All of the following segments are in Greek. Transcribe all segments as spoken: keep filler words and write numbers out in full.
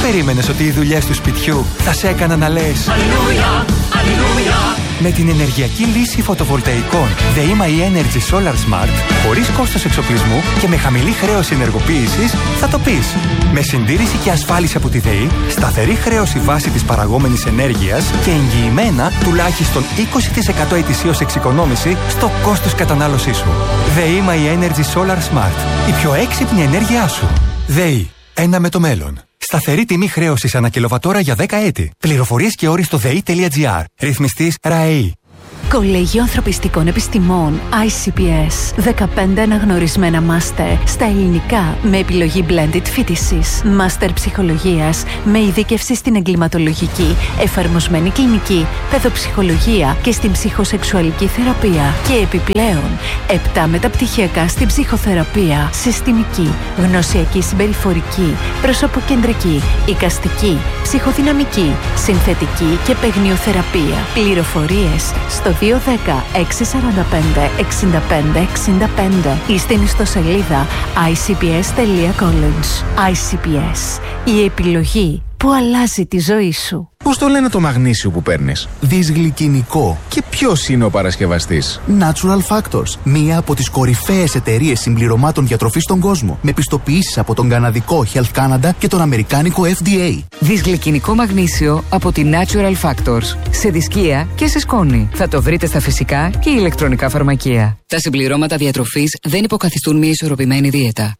περίμενες ότι οι δουλειές του σπιτιού θα σε έκαναν να λες Αλληλούια, Αλληλούια? Με την ενεργειακή λύση φωτοβολταϊκών ΔΕΗ Energy Solar Smart, χωρίς κόστος εξοπλισμού και με χαμηλή χρέωση ενεργοποίησης, θα το πεις. Με συντήρηση και ασφάλιση από τη ΔΕΗ, σταθερή χρέωση βάση της παραγόμενης ενέργειας και εγγυημένα τουλάχιστον είκοσι τοις εκατό ετησίως εξοικονόμηση στο κόστος κατανάλωσής σου. ΔΕΗ Energy Solar Smart. Η πιο έξυπνη ενέργειά σου. ΔΕΗ. Ένα με το μέλλον. Σταθερή τιμή χρέωσης ανά κιλοβατόρα για δέκα έτη. Πληροφορίες και όροι στο δε ι.gr. Ρυθμιστής ΡΑΕΗ. Κολέγιο Ανθρωπιστικών Επιστημών άι σι πι ες. δεκαπέντε αναγνωρισμένα μάστερ στα ελληνικά με επιλογή blended φοιτησης. Μάστερ ψυχολογίας με ειδίκευση στην εγκληματολογική, εφαρμοσμένη κλινική, παιδοψυχολογία και στην ψυχοσεξουαλική θεραπεία. Και επιπλέον, επτά μεταπτυχιακά στην ψυχοθεραπεία, συστημική, γνωσιακή συμπεριφορική, προσωποκεντρική, εικαστική, ψυχοδυναμική, συνθετική και παιγνιοθεραπεία. Πληροφορίες στο δύο ένα μηδέν έξι τέσσερα πέντε εξήντα πέντε εξήντα πέντε ή στην ιστοσελίδα άι σι πι ες τελεία college. άι σι πι ες. Η επιλογή που αλλάζει τη ζωή σου. Πώς το λένε το μαγνήσιο που παίρνεις? Δυσγλυκινικό. Και ποιος είναι ο παρασκευαστής? Natural Factors. Μία από τις κορυφαίες εταιρείες συμπληρωμάτων διατροφής στον κόσμο. Με πιστοποιήσεις από τον καναδικό Health Canada και τον αμερικάνικο εφ ντι έι. Δυσγλυκινικό μαγνήσιο από τη Natural Factors. Σε δισκία και σε σκόνη. Θα το βρείτε στα φυσικά και ηλεκτρονικά φαρμακεία. Τα συμπληρώματα διατροφής δεν υποκαθιστούν μια ισορροπημένη δίαιτα.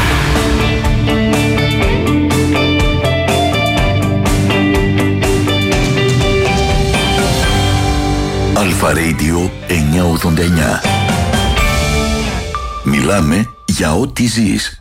Αλφα Radio εννιακόσια ογδόντα εννιά. Μιλάμε για ό,τι ζεις.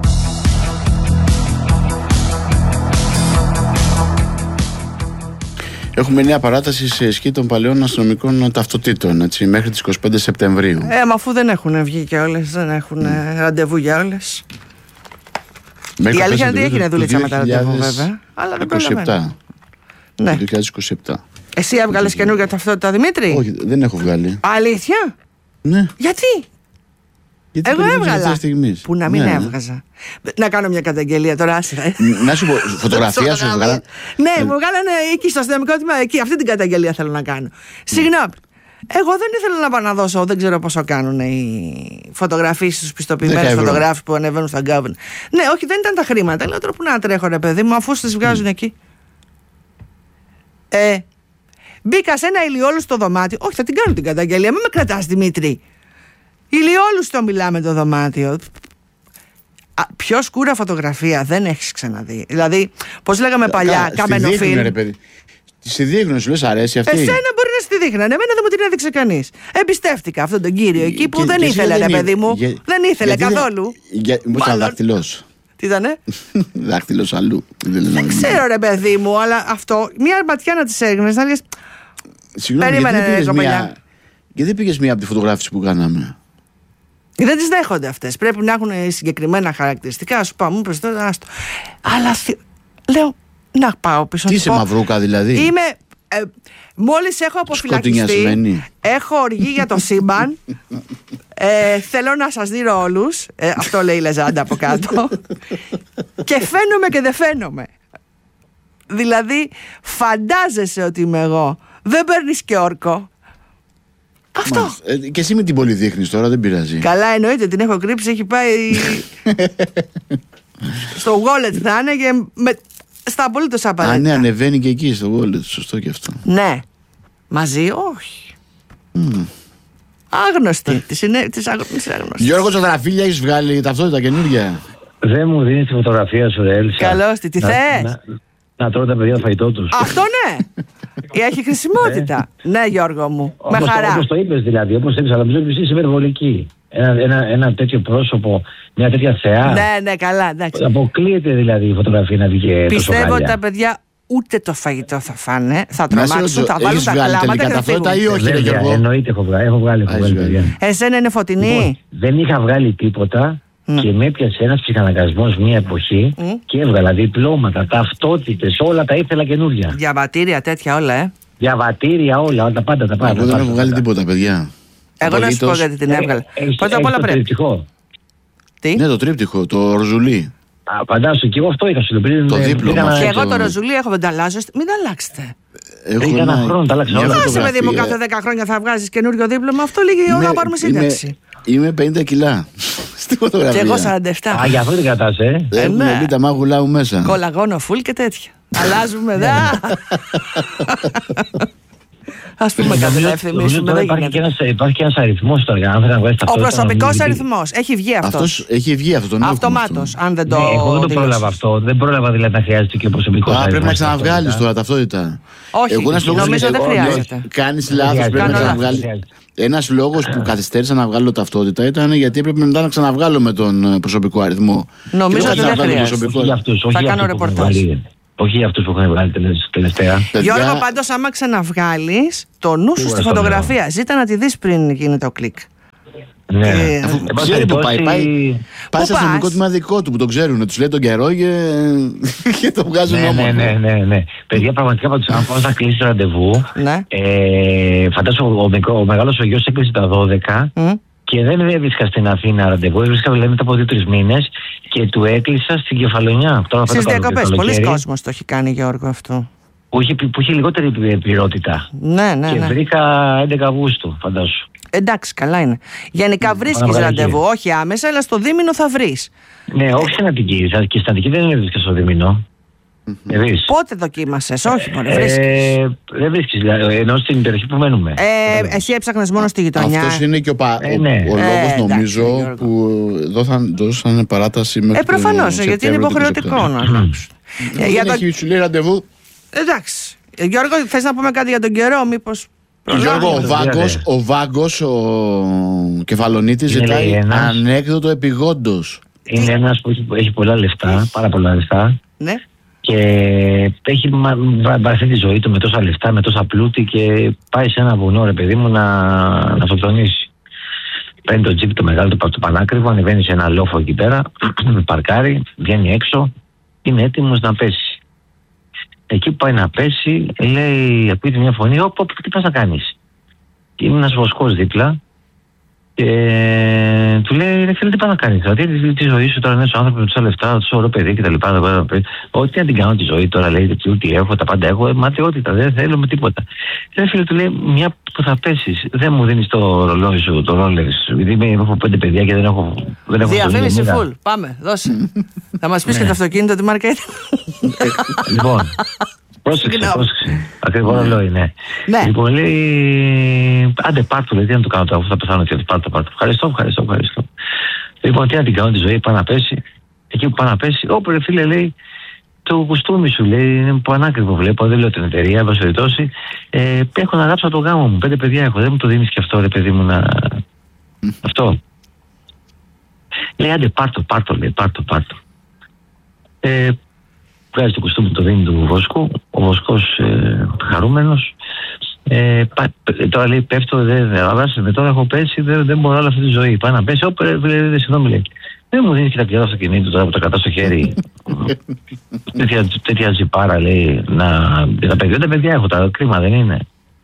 Έχουμε νέα παράταση σε ισχύ των παλαιών αστυνομικών ταυτοτήτων, έτσι, μέχρι τις είκοσι πέντε Σεπτεμβρίου. Ε, μα αφού δεν έχουν βγει και όλες, δεν έχουν mm. ραντεβού για όλες. Μέχρι η αλήθεια είναι ότι έγινε δουλίτσα με τα ραντεβού, βέβαια. Αλλά δεν προλαβαίνω. Ναι. Το δύο χιλιάδες είκοσι επτά. Εσύ έβγαλες καινούργια ταυτότητα, Δημήτρη? Όχι, δεν έχω βγάλει. Αλήθεια? Ναι. Γιατί? Γιατί εγώ έβγαλα. Που να μην ναι, έβγαζα. Ναι. Να κάνω μια καταγγελία τώρα. Να σου πω, φωτογραφία σου βγάλα. Ναι, μου βγάλανε εκεί στο αστυνομικό τμήμα. Εκεί, αυτή την καταγγελία θέλω να κάνω. Συγγνώμη. Εγώ δεν ήθελα να πάω να δώσω, δεν ξέρω πόσο κάνουν οι φωτογραφίες στους πιστοποιημένους φωτογράφους που ανεβαίνουν στα γκάβεν. Ναι, όχι, δεν ήταν τα χρήματα. Λέω τώρα που να τρέχω, ρε παιδί μου, αφού τις βγάζουν mm. εκεί. Ε, μπήκα σε ένα ηλιόλου στο δωμάτιο. Όχι, θα την κάνω την καταγγελία. Μην με κρατάς, Δημήτρη. Ηλιόλου στο μιλάμε το δωμάτιο. Α, πιο σκούρα φωτογραφία δεν έχεις ξαναδεί. Δηλαδή, πώς λέγαμε παλιά, καμενοφίλ. Στη δείχνουν, σου λες αρέσει αυτή. Εσένα μπορεί να στη δείχνανε. Εμένα δεν μου την έδειξε κανείς. Εμπιστεύτηκα αυτόν τον κύριο εκεί που και, δεν και ήθελε, ρε παιδί μου. Για, δεν ήθελε καθόλου. Μήπως ήταν δάχτυλος. Τι ήτανε? Δάχτυλος αλλού. Δεν ξέρω, ρε παιδί μου, αλλά αυτό, μια ματιά να τις έγνες, να λες. Συγγνώμη, γιατί δεν πήγες μία από τη φωτογράφηση που κάναμε? Δεν τις δέχονται αυτές. Πρέπει να έχουν συγκεκριμένα χαρακτηριστικά. Σου πάω, μου είπες τώρα, άστο. Αλλά λέω, να πάω πίσω. Τι είσαι, μαυρούκα δηλαδή? Είμαι. Ε, μόλις έχω αποφυλακιστεί, έχω οργή για το σύμπαν. ε, θέλω να σας δείρω όλους. Ε, αυτό λέει η Λεζάντα από κάτω. Και φαίνομαι και δεν φαίνομαι. Δηλαδή, φαντάζεσαι ότι είμαι εγώ. Δεν παίρνεις και όρκο. Αυτό. Ε, και εσύ με την πολύ δείχνεις τώρα, δεν πειράζει. Καλά, εννοείται, την έχω κρύψει, έχει πάει. Στο wallet θα είναι και με... στα απολύτως απαραίτητα. Α, ναι, ανεβαίνει και εκεί στο wallet, σωστό και αυτό. Ναι. Μαζί, όχι. Mm. Άγνωστη. Της είναι της άγνωστη. Γιώργο Τσοτραφίλια, έχεις βγάλει ταυτότητα καινούργια? Δεν μου δίνεις τη φωτογραφία σου, ρε Έλσα. Καλώς, τι θες? Να, να τρώω τα παιδιά το φαγητό τους. Αυτό ναι. Έχει χρησιμότητα. Ναι, Γιώργο μου. Όπως, με χαρά. Όπως το είπες δηλαδή, όπως το είπες, αλλά νομίζω ότι είσαι υπερβολική. Ένα, ένα, ένα τέτοιο πρόσωπο, μια τέτοια θεά. Ναι, ναι, καλά, εντάξει. Αποκλείεται δηλαδή η φωτογραφία να βγει τόσο. Πιστεύω ότι τα παιδιά ούτε το φαγητό θα φάνε, θα τρομάξουν, θα βάλουν τα κλάματα και θα φύγουν. Ή όχι, Βέβαια, εννοείται, έχω βγάλει, έχω βγάλει, έχω βγάλει. Εσένα είναι φωτεινή? Λοιπόν, δεν είχα βγάλει τίποτα. Mm. Και με έπιασε ένας ψυχαναγκασμός μια εποχή mm. και έβγαλα διπλώματα, ταυτότητες, όλα τα ήθελα καινούργια. Διαβατήρια τέτοια όλα, ε. Διαβατήρια όλα, όλα τα πάντα τα πάντα. Εγώ δεν έχω βγάλει τίποτα, παιδιά. Εγώ να σου πω γιατί την έβγαλα. Πρώτα απ' όλα πρέπει. Το τρίπτυχο. Τι? Ναι, το τρίπτυχο, το ροζουλί. Φαντάσου, και εγώ αυτό είχα σου πει. Το δίπλωμα. Και εγώ το ροζουλί έχω, δεν τα αλλάζω. Μην τα αλλάξετε. Έχω ένα χρόνο, τα αλλάξω. Άσε, παιδί μου, κάθε δέκα χρόνια θα βγάζεις καινούριο δίπλωμα. Αυτό λίγη ώρα να πάρουμε σύνταξη. Είμαι πενήντα κιλά στη φωτογραφία. Και εγώ σαράντα επτά. Α, για αυτό την κατάσαι, ε. Έχουμε μπει τα μάγουλά μου μέσα. Κολαγόνο φουλ και τέτοια. Αλλάζουμε, δε. Ας πούμε κάτι να ευθυμίσουμε. Υπάρχει και ένας αριθμός τώρα, αν θέλει να βγάλει ταυτότητα. Ο προσωπικός αριθμός. Έχει βγει αυτός. Έχει βγει αυτό. Αυτομάτως, αν δεν το. Εγώ δεν το πρόλαβα αυτό. Δεν πρόλαβα δηλαδή να χρειάζεται και ο προσωπικός αριθμός. Πρέπει να ξαναβγάλεις τώρα ταυτότητα. Όχι, νομίζω δεν χρειάζεται. Κάνεις λάθος, πρέπει να ξαναβγάλεις. Ένας λόγος που καθυστέρησα να βγάλω ταυτότητα ήταν γιατί έπρεπε μετά να ξαναβγάλω με τον προσωπικό αριθμό. Νομίζω ότι δεν χρειάζεται. Θα κάνω ρεπορτάζ. Όχι για αυτούς που έχουν βγάλει τελευταία. Γιώργο, πάντως άμα ξαναβγάλεις το νου σου στη φωτογραφία, ζήτα να τη δεις πριν γίνει το κλικ. Ναι, ε, αφού ξέρει που πάει. Πάει, πάει σε αστυνομικό τμήμα δικό του που το ξέρουν. Τους λέει τον καιρό και, και το βγάζουν ναι, όμορφο. Ναι, ναι, ναι, ναι. Παιδιά, πραγματικά πάντως, αν πάω να κλείσει το ραντεβού, ναι. ε, φαντάσου ο, ο, ο μεγάλος ο γιος έκλεισε τα δώδεκα mm. και δεν έβρισκα στην Αθήνα ραντεβού. Έβρισκα δηλαδή μετά από δύο τρεις μήνες και του έκλεισα στην Κεφαλονιά. Στις διακοπές. Πολλοί κόσμος το έχει κάνει, Γιώργο, αυτό. Που είχε, που είχε λιγότερη πληρότητα. Ναι, ναι, και ναι. βρήκα έντεκα Αυγούστου, φαντάσου. Εντάξει, καλά είναι. Γενικά βρίσκεις ραντεβού, όχι άμεσα, αλλά στο δίμηνο θα βρεις. Ναι, όχι στην Αττική. Και στην Αττική δεν βρίσκεις στο δίμηνο. Mm-hmm. Πότε δοκίμασες, όχι μόνο βρίσκεις. Ε, δεν βρίσκεις, δηλαδή, ενώ στην περιοχή που μένουμε. Ε, εσύ έψαχνες μόνο στη γειτονιά. Αυτός είναι και ο, πα... ε, ναι. ο, ο λόγος ε, νομίζω εντάξει, που δώσαν, δώσαν παράταση μέχρι. Ε, προφανώς, γιατί είναι υποχρεωτικό να αλλάξουν. Δεν έχει σου λέει ραντεβού. Εντάξει. Γιώργο, θες να πούμε κάτι για τον καιρό, μήπως. Γιώργο, ο Βάγκος, ο Βάγκος, ο Κεφαλονίτης ζητάει ανέκδοτο επιγόντως. Είναι ένας που έχει, έχει πολλά λεφτά, πάρα πολλά λεφτά. Ναι. Και έχει βαρεθεί τη ζωή του με τόσα λεφτά, με τόσα πλούτη και πάει σε ένα βουνό, ρε παιδί μου, να, να αυτοκτονήσει. Παίρνει το τζιπ το μεγάλο το, το πανάκριβο, ανεβαίνει σε ένα λόφο εκεί πέρα, παρκάρει, βγαίνει έξω, είναι έτοιμος να πέσει. Εκεί που πάει να πέσει, λέει, ακούγεται μια φωνή, όπ, τι πας να κάνεις. Είναι ένας βοσκός δίπλα και του λέει, ρε φίλε, τι πας να κάνεις. Δηλαδή, τη ζωή σου τώρα είναι άνθρωπο με τόσα λεφτά, τόσο ωραίο παιδί κτλ. Ό,τι να την κάνω τη ζωή τώρα, λέει, τι έχω, τα πάντα έχω, ματαιότητα, δεν θέλω με τίποτα. Ρε φίλε, του λέει, μια που θα πέσεις, δεν μου δίνεις το ρολόι σου, το ρόλερ σου, επειδή έχω πέντε παιδιά και δεν έχω. Διαφήμιση φουλ, πάμε, δώσε. Θα μας πεις και το αυτοκίνητο τη μάρκα είναι. Λοιπόν. Πρόσεξε, πρόσεξε. Ακριβό ρολόι, ναι. ναι. Λοιπόν, λέει, άντε πάρτο, λέει, τι να το κάνω τώρα, αφού θα πεθάνω και πάρτο, πάρτο. Ευχαριστώ, ευχαριστώ, ευχαριστώ. Λοιπόν, τι να την κάνω τη ζωή, πάει να πέσει. Εκεί που πάει να πέσει, όπου ρε φίλε, λέει, το κουστούμι σου, λέει, είναι που ανάκριβο βλέπω, δεν λέω την εταιρεία, εν πάση περιπτώσει. Ε, έχω να γράψω το γάμο μου, πέντε παιδιά έχω, δεν μου το δίνεις και αυτό, ρε παιδί μου, να. Αυτό. Λέει, άντε πάρτο, πάρτο, λέει, πάρτο, πάρτο. Ε, βγάζει το κουστούμι, το δίνει του Βοσκού, ο Βοσκός ε, χαρούμενος. Ε, πα, τώρα λέει πέφτω, δεν δε, τώρα έχω πέσει, δεν, δεν μπορώ όλη αυτή τη ζωή. Πάει να πέσει, όπερ, λέει, συγγνώμη, λέει. Δεν μου δίνεις και τα κλειδιά στο αυτοκινήτου τώρα που τα κρατά στο χέρι. τέτοια, τέτοια ζυπάρα, λέει, να τα παιδιά, τα παιδιά έχω, τα κρίμα δεν είναι.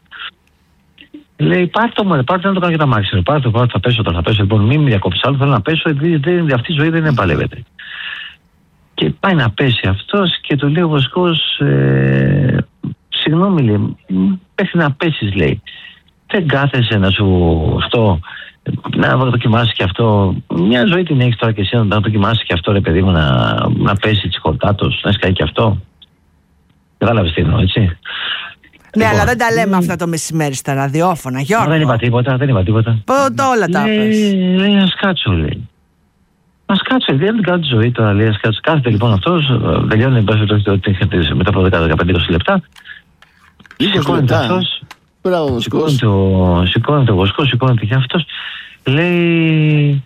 Λέει, πάρ' το μόνο, πάρ' το να το κάνω και τα μάξι. Πάρ' το, πάρ' το, θα πέσω τώρα, θα πέσω. Λοιπόν, μην με διακόψεις άλλο, θέλω να πέσω, γιατί αυτή η ζωή δεν επαλεύεται. Και πάει να πέσει αυτός και του λέει ο Βοσκός, ε, συγγνώμη, λέει, πέφτει να πέσεις, λέει. Δεν κάθεσαι να σου αυτό, να δοκιμάσεις και αυτό. Μια ζωή την έχεις τώρα και εσύ να δοκιμάσεις και αυτό, ρε παιδί μου, να, να πέσει τσικορτάτος, να σκάει και αυτό. Κατάλαβες τι εννοώ, έτσι. Ναι, λοιπόν, αλλά δεν τα λέμε αυτά το μεσημέρι στα ραδιόφωνα, Γιώργο. Δεν είπα τίποτα, δεν είπα τίποτα. Πότε όλα τα πες. Λέει, ας κάτσω, λέει. Ας κάτσω, δεν την κάνω τη ζωή τώρα, λέει, ας κάτσω. Κάθεται λοιπόν αυτός, τελειώνει μετά από δέκα με πέντε είκοσι λεπτά. Σηκώνεται αυτός, σηκώνεται ο Βοσκός, σηκώνεται και αυτός. Λέει,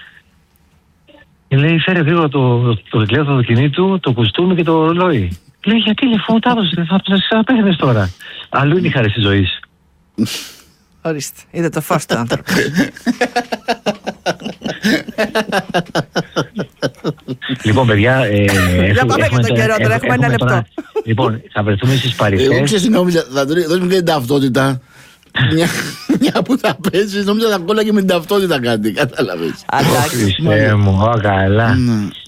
λέει, φέρε γρήγορα το κλειδί του αυτοκινήτου, το κουστούμι και το ρολόι. Λέει, γιατί λοιπόν τα έδωσε, θα ξαναπέθαινες τώρα. Αλλού είναι η χαρή της ζωής. Ορίστε, είδε το φως του άνθρωπου. Λοιπόν, παιδιά, για πάμε για τον καιρό τώρα, έχουμε ένα λεπτό. Λοιπόν, θα βρεθούμε στις παρυφές. Εγώ ξέρεις, νόμιζα, θα δώσουμε και την ταυτότητα. Μια που θα παίζεις, νόμιζα θα κόλλα και με την ταυτότητα κάτι, κατάλαβες. Χριστέ μου, καλά.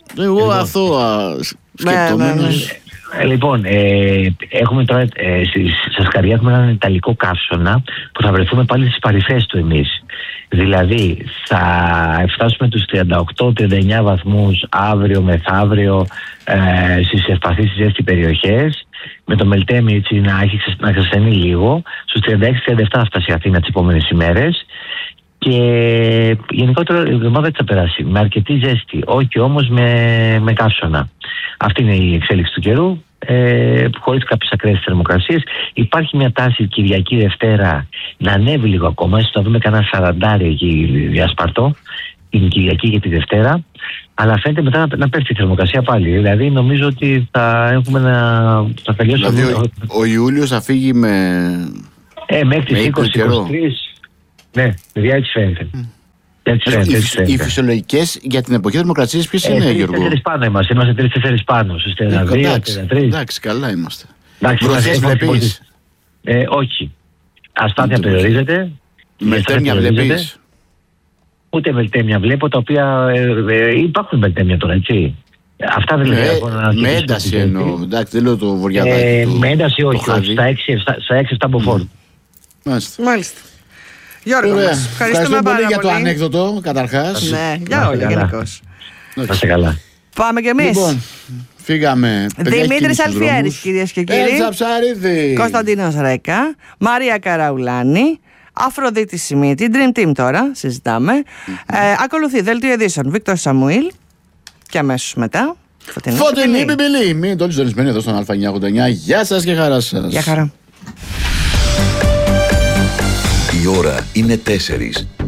Εγώ αθώα σκεπτόμενος. Ε, λοιπόν, ε, έχουμε τώρα ε, στη Σασκαρία έχουμε έναν ιταλικό καύσωνα που θα βρεθούμε πάλι στις παρυφές του εμείς. Δηλαδή θα φτάσουμε τους τριάντα οκτώ τριάντα εννιά βαθμούς αύριο μεθαύριο ε, στις ευπαθείς της ζέστη περιοχές, με το Μελτέμι έτσι να έχει να ξεσθενεί λίγο. Στους τριάντα έξι τριάντα επτά θα φτάσει η Αθήνα τις επόμενες ημέρες. Και γενικότερα η εβδομάδα έτσι θα περάσει με αρκετή ζέστη, όχι όμως με, με καύσωνα. Αυτή είναι η εξέλιξη του καιρού, ε, χωρίς κάποιες ακραίες θερμοκρασίες. Υπάρχει μια τάση Κυριακή Δευτέρα να ανέβει λίγο ακόμα, ίσως να δούμε κανένα σαραντάρι εκεί διασπαρτό την Κυριακή για τη Δευτέρα, αλλά φαίνεται μετά να, να πέφτει η θερμοκρασία πάλι. Δηλαδή νομίζω ότι θα έχουμε να θα τελειώσει. Δηλαδή ο, ο Ιούλιος θα φύγει με, ε, μέχρι τις είκοσι είκοσι τρία. Ναι, παιδιά έτσι φαίνεται. Mm. Έτσι φαίνεται, έτσι φαίνεται. Οι φυσιολογικές για την εποχή θερμοκρασίας ποιες είναι, Γιώργο? Τρεις πάνω είμαστε, είμαστε τρεις-τέσσερις πάνω. Στους τριάντα δύο, τριάντα τρία. Εντάξει, καλά είμαστε. Βροχές βλέπεις? Ε, όχι. Αστάθεια περιορίζεται. Μελτέμια βλέπεις? Ούτε μελτέμια βλέπω, τα οποία ε, ε, υπάρχουν μελτέμια τώρα, έτσι. Αυτά δεν ε, με ένταση εννοώ. Εντάξει, δεν λέω το βορειαδάκι. Ε, με ένταση όχι, όχι. Στα έξι επτά μποφόρ. Μάλιστα. Γιώργο, μας, ευχαριστούμε, ευχαριστούμε πάρα πολύ για το ανέκδοτο, καταρχάς. Ναι, για όλα γενικώς. Να είστε καλά. Πάμε κι εμείς. Λοιπόν, φύγαμε. Δημήτρης Αλφιέρης, κυρίες και κύριοι. Έλσα Ψαρίδη. Κωνσταντίνος Ρέκα. Μαρία Καραουλάνη. Αφροδίτη Σιμίτη. Dream Team τώρα, συζητάμε. Mm-hmm. Ε, ακολουθεί δελτίο ειδήσεων Βίκτορ Σαμουήλ. Και αμέσως μετά Φωτεινή, Φωτεινή Μπιμπιλή. Μην το συντονισμένοι εδώ στον Α εννιακόσια ογδόντα εννιά. Γεια σας και χαρά σας. Γεια χαρά. Η ώρα είναι τέσσερις.